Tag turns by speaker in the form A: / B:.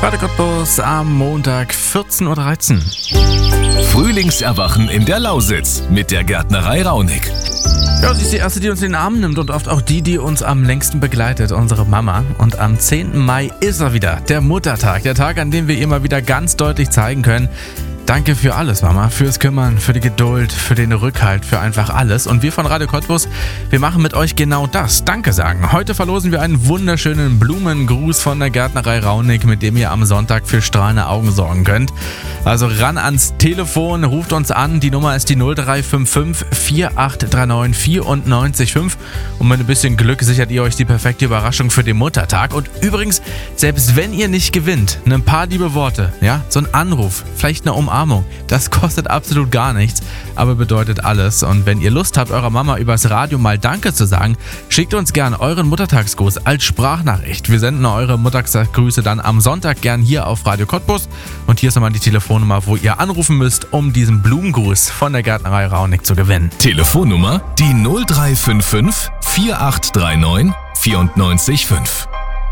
A: Radio Cottbus am Montag 14.13 Uhr.
B: Frühlingserwachen in der Lausitz mit der Gärtnerei Raunig.
A: Ja, sie ist die erste, die uns in den Arm nimmt und oft auch die uns am längsten begleitet, unsere Mama. Und am 10. Mai ist er wieder, der Muttertag. Der Tag, an dem wir ihr mal wieder ganz deutlich zeigen können: Danke für alles, Mama, fürs Kümmern, für die Geduld, für den Rückhalt, für einfach alles. Und wir von Radio Cottbus, wir machen mit euch genau das. Danke sagen. Heute verlosen wir einen wunderschönen Blumengruß von der Gärtnerei Raunig, mit dem ihr am Sonntag für strahlende Augen sorgen könnt. Also ran ans Telefon, ruft uns an. Die Nummer ist die 0355 4839 94 Und mit ein bisschen Glück sichert ihr euch die perfekte Überraschung für den Muttertag. Und übrigens, selbst wenn ihr nicht gewinnt, ein paar liebe Worte, ja, so ein Anruf, vielleicht eine Umarmung, das kostet absolut gar nichts, aber bedeutet alles. Und wenn ihr Lust habt, eurer Mama übers Radio mal Danke zu sagen, schickt uns gern euren Muttertagsgruß als Sprachnachricht. Wir senden eure Muttertagsgrüße dann am Sonntag gern hier auf Radio Cottbus. Und hier ist nochmal die Telefonnummer, wo ihr anrufen müsst, um diesen Blumengruß von der Gärtnerei Raunig zu gewinnen.
B: Telefonnummer die 0355 4839 94 5.